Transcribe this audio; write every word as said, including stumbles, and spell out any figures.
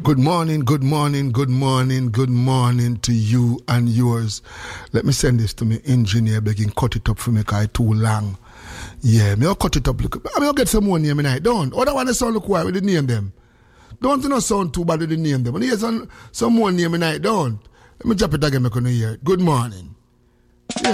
Good morning, good morning, good morning, good morning to you and yours. Let me send this to me engineer, begging cut it up for me because it's too long. Yeah, me I'll cut it up. Look, I mean, I'll get some more name tonight. Don't. Other one sound look white with the name them. Don't you know sound too bad with the name them. When you hear some, some more name tonight, don't. Let me drop it again, I can hear it. Good morning.